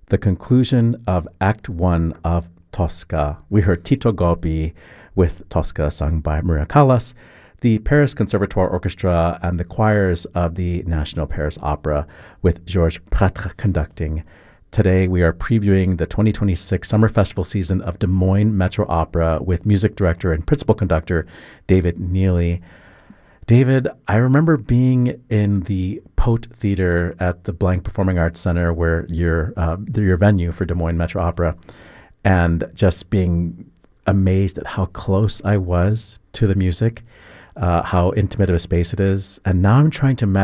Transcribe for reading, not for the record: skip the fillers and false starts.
the conclusion of Act 1 of Tosca. We heard Tito Gobbi with Tosca sung by Maria Callas, the Paris Conservatoire Orchestra, and the choirs of the National Paris Opera with Georges Prêtre conducting. Today we are previewing the 2026 Summer Festival season of Des Moines Metro Opera with music director and principal conductor David Neely. David, I remember being in the Pote Theater at the Blank Performing Arts Center, where your venue for Des Moines Metro Opera, and just being amazed at how close I was to the music, how intimate of a space it is. And now I'm trying to imagine